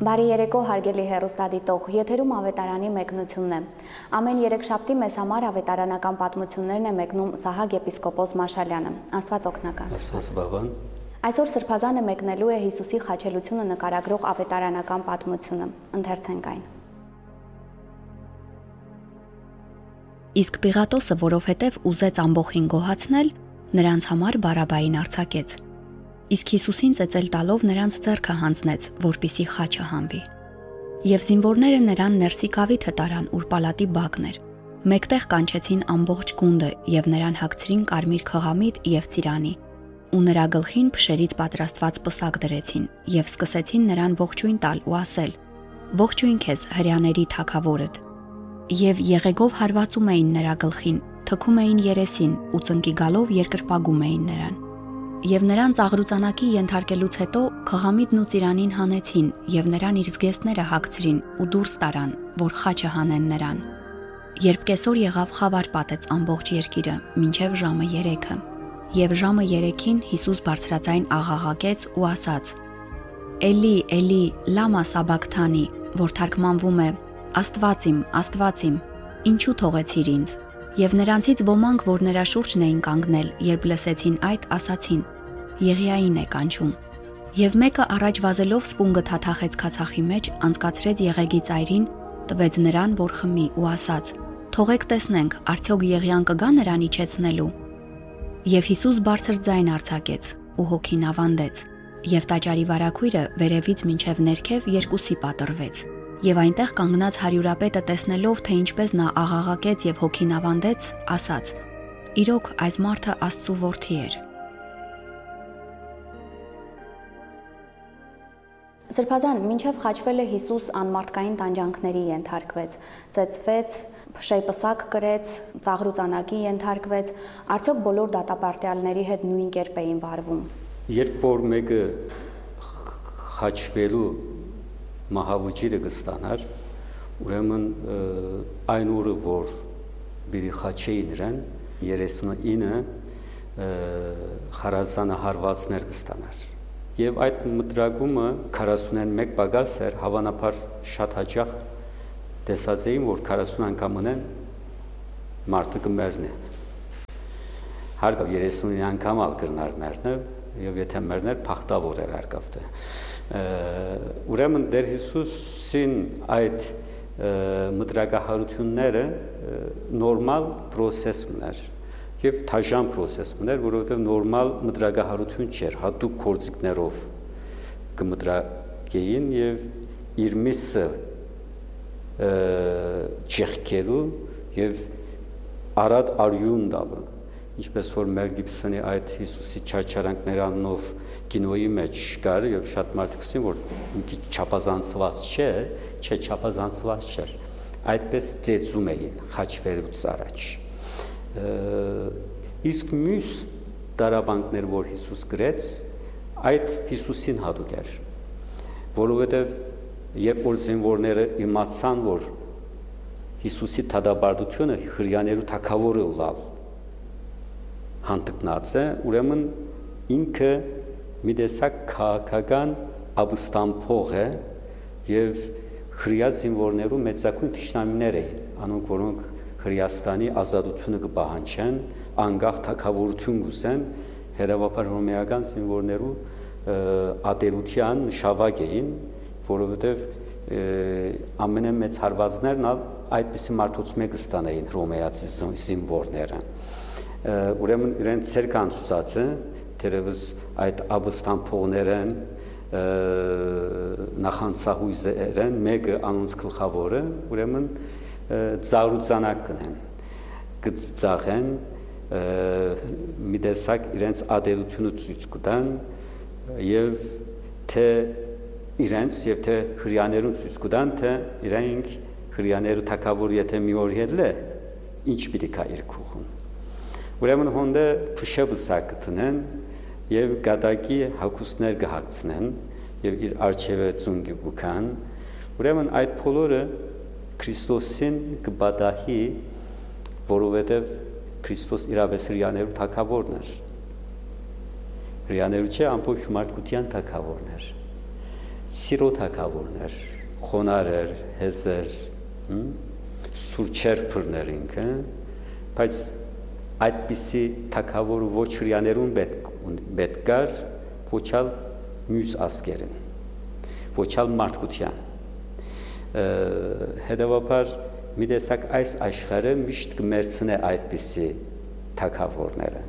Բարի երեկո, հարգելի հեռուստադիտող, եթերում ավետարանի մեկնությունն է։ Ամեն երեքշաբթի մեզ համար ավետարանական պատմություններն է մեկնում Սահակ եպիսկոպոս Մաշալյանը։ Աստված օգնական։ Աստված բավան։ Այսօր Սրբազանը մեկնելու է Հիսուսի խաչելությունը նկարագրող ավետարանական պատմությունը։ Ընթերցենք այն։ Իսկ Պիղատոսը, որովհետև ուզեց ամբոխին գոհացնել, նրանց համար Բարաբային արձակեց։ Իսկ Հիսուսին ծեծել տալով նրանց ձեռքը հանձնեց, որպիսի խաչը հանվի։ Եվ զինվորները նրան ներսի կավիթը տարան, ուր պալատի բակն էր։ Մեկտեղ կանչեցին ամբողջ գունդը եւ նրան հագցրին կարմիր քղամիտ եւ ծիրանի, ու նրա գլխին փշերից պատրաստված պսակ դրեցին եւ սկսեցին նրան ողջույն տալ ու ասել. «Ողջույն քեզ, հրյաների թագավորդ»։ Եվ եղեգով հարվածում էին նրա գլխին, թքում էին երեսին ու ծնկի գալով երկրպագում էին նրան։ Եվ նրան ծաղրուծանակի ենթարկելուց հետո քղամիտն ու ծիրանին հանեցին եւ նրան իր զգեստները հագցրին ու դուրս տարան, որ խաչը հանեն նրան։ Երբ կեսօր եղավ, խավար պատեց ամբողջ երկիրը, մինչև ժամը 3-ը։ Եվ ժամը 3-ին Հիսուս բարձրաձայն աղաղակեց ու ասաց. «Էլի, Էլի, լամա սաբակթանի», որ թարգմանվում է. Աստված իմ, ինչու թողեցիր ինձ։ Եվ նրանցից ոմանք, որ նրա շուրջն էին կանգնել, երբ լսեցին այդ, ասացին. Եղիային է կանչում։ Եվ մեկը առաջ վազելով սպունգը թաթախեց քացախի մեջ, անցկացրեց եղեգի ծայրին, տվեց նրան, որ խմի ու ասաց. «Թողեք տեսնենք, արդյոք եղիան կգա նրան իջեցնելու»։ Եվ Հիսուս բարձր ձայն արձակեց ու հոգին ավանդեց, եւ տաճարի վարագույրը վերևից մինչև ներքև երկուսի պատռվեց։ Եվ այնտեղ կանգնած հարյուրապետը տեսնելով, թե ինչպես նա աղաղակեց եւ հոգին ավանդեց, ասաց. «Իրոք այս մարդը Աստծու որդի էր»։ Սրբազան, մինչև խաչվելը Հիսուս անմարդկային տանջանքների ենթարկվեց, ծեծվեց, փշեյպսակ կրեց, ծաղրուծանակի ենթարկվեց, արդյոք բոլոր դատապարտյալների հետ նույն կերպ էին վարվում։ Երբ որ մեկը խաչվելու մահավուճիրը կստանար, ուրեմն այն օրը, որ բերի խաչեի նրան, 39 խարազանը հարվածներ կստանար։ Եվ այդ մտրակումը 41 պագաս էր, հավանաբար շատ հաճախ տեսած էին, որ 40 անգամ ունեն մարդը կմեռնի։ Հարկավ 39 անգամ ալ կրնար մեռնը, եւ եթե մեռներ փախտավոր էր հարկավտը։ Ուրեմն Տեր Հիսուսին այդ մտրակահարությունները նորմալ պրոցեսն էր եւ թաժան պրոցեսն էր, որովհետեւ նորմալ մտրակահարություն չէր, հատուկ գործիքներով կմտրակեին եւ իր միսը ճեղքելու եւ արադ արյուն տալու, ինչպես որ Մել Գիբսոնի այդ Հիսուսի չարչարանքների անունով կինոյի մեջ կար եւ շատ մարդիկ ասին, որ մի չափազանցված չէ, չափազանցված չէր, այդպես ծեծում էին խաչվելուց առաջ։ Իսկ մյուս դարաբանքներ, որ Հիսուս գրեց, այդ Հիսուսին հատուկ էր, որովհետեւ երբ որ զինվորները իմացան, որ Հիսուսի թադաբարդությունը հրյաներու թագավորը լալ հանդգնած է, ուրեմն ինքը մի տեսակ քաղաքական ապստամբող է եւ հրյա զինվորներու մեծակույն թշնամիներ էին, անոնք որոնք Հրեաստանի ազատությունը կպահանջեն, անկախ թագավորություն կուզեն, հետևաբար հռոմեական զինվորներու ատելության նշավակ էին, որովհետեւ ամենամեծ հարվածներն այդպիսի մարդուց մեկը ստանային հռոմեացի զինվորները։ Ուրեմն իրենց ցերկանցուցած է, թերևս այդ ապստամբողներն նախանցահույզերն մեկը անոնց գլխավորը, ուրեմն ծաղրուծանակ կնեն, կծաղեն, մի տեսակ իրենց ադելությունը ցույց կտան եւ թե իրենց եւ թե հրյաներուն ցույց կտան, թե իրենք հրյաներու թագավորը եթե մի օր ելը, ինչ պիտի կա իր քուղուն։ Ուրեմն հոնդը փշեբսակ կտնեն եւ գադակի հակուսներ կհացնեն եւ իր արջևը ծունգի կան։ Ուրեմն այդ բոլորը Քրիստոսին կբադահի, որովհետև Քրիստոս իրավես հրյաներու թագավորն էր։ Հրյաներու չէ, ամբողջ մարդկության թագավորն էր։ սիրո թագավորներ, խոնար էր, հեզեր, սուրճեր փռներ ինքը, բայց այդպիսի թագավորը ոչ հрьяաներուն պետք կար, ոչալ մյուս ազգերին, ոչալ մարդկության։ Հետևաբար մի տեսակ այս աշխարհը միշտ կմերցնե այդպիսի թագավորները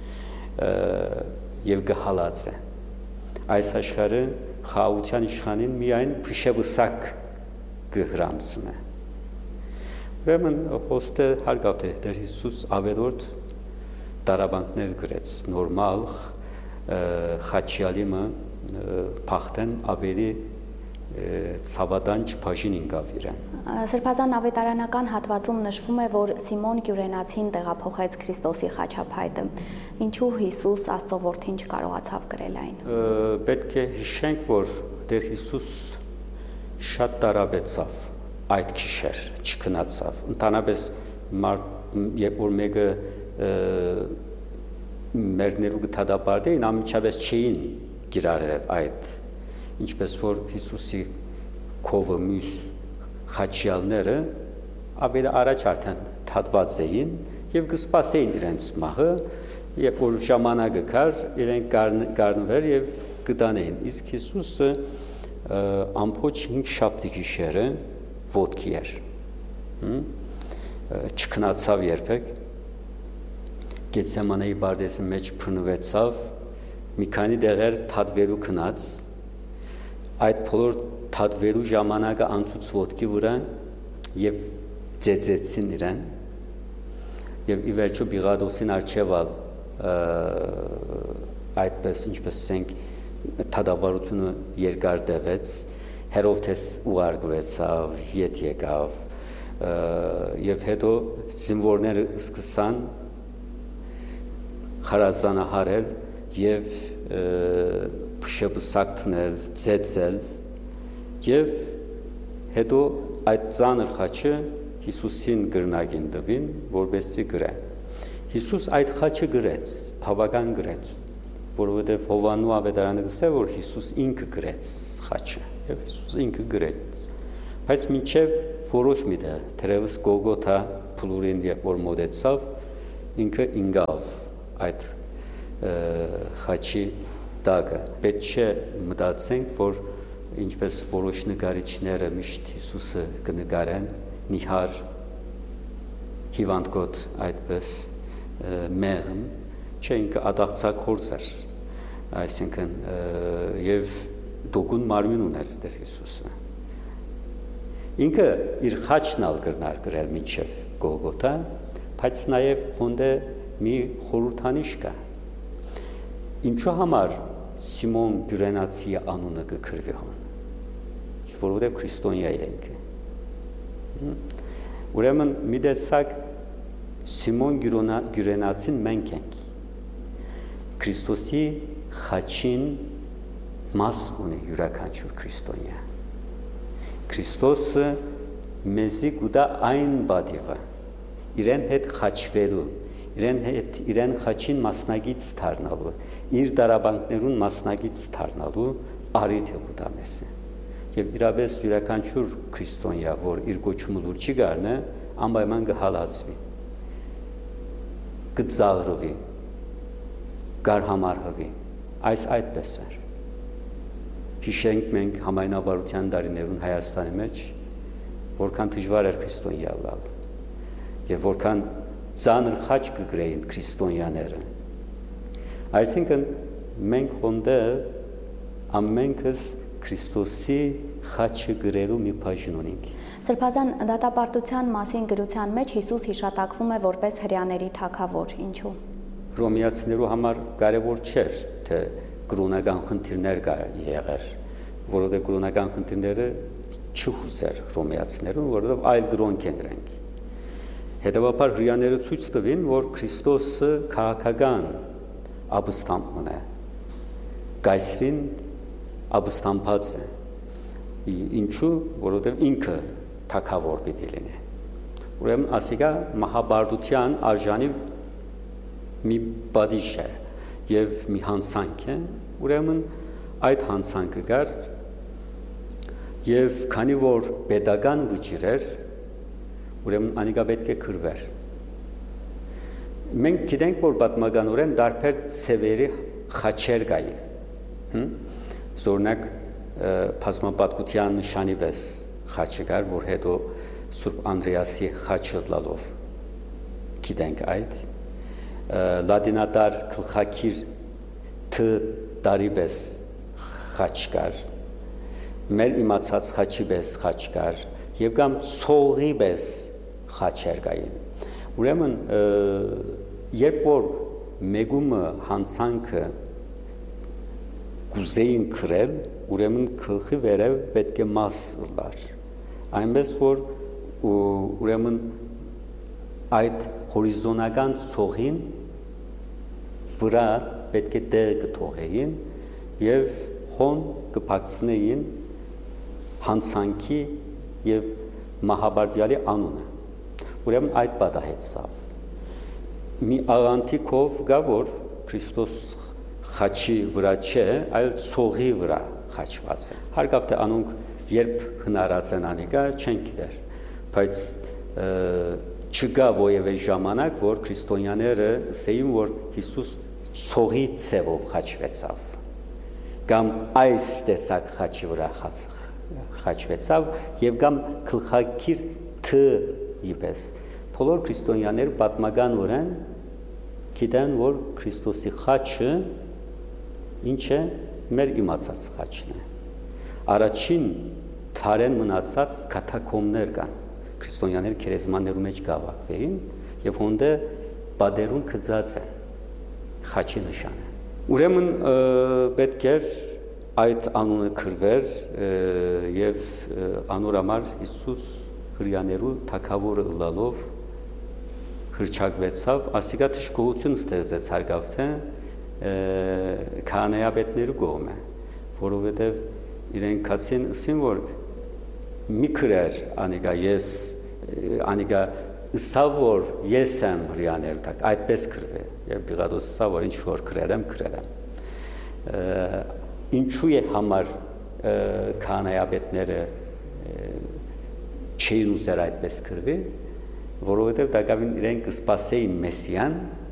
եւ գհալած է։ Այս աշխարհը խաղաղության իշխանին միայն փշեբսակ կհրանցնե։ Ուրեմն ոստը հարգավ թե Տեր Հիսուս ավելորդ տարաբանքներ գրեց նորմալ խաչյալիմը փախտեն ավելի ցավադանջ բաժին ինկավ իրեն։ Սրբազան ավետարանական հատվածում նշվում է, որ Սիմոն Կյուրենացին տեղափոխեց Քրիստոսի խաչափայտը։ Ինչու Հիսուս Աստծո որդին չկարողացավ գրել այն։ Պետք է հիշենք, որ Տեր Հիսուս շատ տարաբեցավ այդ քիշեր, չքնացավ։ Ընդհանրապես երբ որ մեկը մերներու գտադապարտեին ամիջապես չէին գիրարել այդ, ինչպես որ Հիսուսի քովը մյուս խաչյալները ավելի առաջ արդեն թատված էին եւ կսպասեին իրենց մահը, երբ որ ժամանակը կար, իրենք կառնվեր եւ կդանեին։ Իսկ Հիսուսը ամբողջ 5 շաբթի գիշերը ոտքի էր, չքնացավ երբեք, Գեթսեմանեի բարձի մեջ փնվեցավ, մի քանի դեղեր թատվելու քնած, այդ բոլոր թատվելու ժամանակը անցուց ոտքի վրա եւ ծեծեցին իրեն եւ ի վերջո Պիղադոսին արչեվալ այդպես ինչպես ասենք թադավարությունը երկար տևեց Հերովդես ուղարկվեցավ ետ եկավ եւ հետո զինվորները սկսան խարազանահարել եւ փշեբսակտնել, ծեծել եւ հետո այդ ծանր խաչը Հիսուսին գրնագին տվին, որպեսզի գրե։ Հիսուս այդ խաչը գրեց, բավական գրեց, որովհետեւ Հովանու ավետարանը գսե որ Հիսուս ինքը գրեց խաչը եւ Հիսուս ինքը գրեց։ Բայց մինչեւ որոշ միտեղ, թերևս Գողգոթա փլուրին երբ որ մոտեցավ, ինքը ինգավ այդ խաչի տակը։ Պետք չէ մտածենք, որ ինչպես որոշ նկարիչները միշտ Հիսուսը կնկարեն նիհար հիվանդկոտ այդպես մեղմ, չէ ինքը ադաղցակորձ էր, այսինքն եւ դոգուն մարմին ուներ Տեր Հիսուսը։ Ինքը իր խաչն ալ կրնար գրել մինչև Գողգոթա, բայց նաեւ հոնդե մի խորհրդանիշ կա։ Ինչու համար Սիմոն Կյուրենացի անունը կգրվի հոն, որովհետև քրիստոնյա է ինքը։ Ուրեմն մի տեսակ Սիմոն Կյուրենացին մենք ենք։ Քրիստոսի խաչին մաս ունի յուրաքանչյուր քրիստոնյա։ Քրիստոսը մեզի կուտա այն բադիվը, իրեն հետ խաչվելու, իրեն խաչին մասնագից դառնալու, իր դարաբանքներուն մասնագից դառնալու արիթ է կուտա մեզի։ Եվ իրապես յուրաքանչյուր քրիստոնյա, որ իր գոչումը լուրջ չի գարնը, անպայման կհալածվի, կծաղրվի, կարհամարհվի, այս այդպես էր։ Հիշենք մենք համայնավարության տարիներուն Հայաստանի մեջ, որքան դժվար էր քրիստոնյա լալ, եւ որքան ծանր խաչ կգրեին քրիստոնյաները։ Այսինքն մենք հոնդեր ամենքս Քրիստոսի խաչը գրելու մի բաժին ունենք։ Սրբազան դատապարտության մասին գրության մեջ Հիսուս հիշատակվում է որպես հրեաների թագավոր, ինչու։ Ռոմեացիներու համար կարևոր չէր, թե կրոնական խնդիրներ կար եղեր, որովհետև կրոնական խնդիրները չհուսեր ռոմեացիներուն, որովհետև այլ կրոնք են իրենք։ Հետևաբար հրեաները ցույց տվին, որ Քրիստոսը քաղաքական ապստամբն է, կայսրին ապստամբած է։ Ինչու, որովհետև ինքը թագավոր պիտի լինի։ Ուրեմն ասիկա մահաբարդության արժանի մի բադիշ է եւ մի հանցանք է, ուրեմն այդ հանցանքը գար Եվ քանի որ pedagogan վճիռ էր, ուրեմն անիկա պետք է քրվեր։ Մենք գիտենք, որ պատմականորեն դարբեր ցևերի խաչեր կային։ Օրինակ բազմապատկության նշանի պես խաչը կար, որ հետո Սուրբ Անդրեասի խաչը լալով գիտենք այդ լատինատար գլխակիր თ տարի պես խաչ կար, մեր իմացած խաչի պես խաչ կար եւ կամ ցողի պես խաչեր կային։ Ուրեմն երբ որ մեգումը հանցանքը կուզեին քրել, ուրեմն գլխի վերև պետք է մաս լար։ Այնպես որ ուրեմն այդ հորիզոնական ցողին վրա պետք է տեղ կթողեին եւ խոն կփակցնեին հանցանքի եւ մահաբարդյալի անունը։ Ուրեմն այդ պատահեցավ։ Մի աղանթիկով գա որ Քրիստոս խաչի վրա չէ, այլ ցողի վրա խաչված է։ Հարկավ թե անոնք երբ հնարած են անիկա չեն գիտեր, բայց չկա ովևէ ժամանակ, որ քրիստոնյաները ասեին, որ Հիսուս ցողի ցևով խաչվեցավ, կամ այս տեսակ խաչի վրա խաչվեցավ եւ կամ գլխակիր თ իպես։ Բոլոր քրիստոնյաները պատմականորեն գիտեն, որ Քրիստոսի խաչը ինչ է, մեր իմացած խաչն է։ Առաջին թարեն մնացած կաթակոմներ կան, քրիստոնյաները քերեզմաններու մեջ գավակվեին եւ հոնդե բادرուն գծած են խաչի նշանը։ Ուրեմն պետք էր այդ անունը քրվեր եւ անոր համար Հիսուս հրյաներու թագավորը լալով հրճակվեցավ, ասիկա թշկողություն ստեղծեց հարգավ թե քահանայապետներու կողմը, որովհետեւ իրենք ասին, որ մի քրեր անիկա ես անիկա ըսավ որ ես եմ հրյանել տակ այդպես քրվե եւ Պիղատոս ըսավ որ ինչ որ քրել եմ ինչու է համար քահանայապետները չէին ուզեր այդպես քրվի, որովհետև դակավին իրենք կսպասեին Մեսիան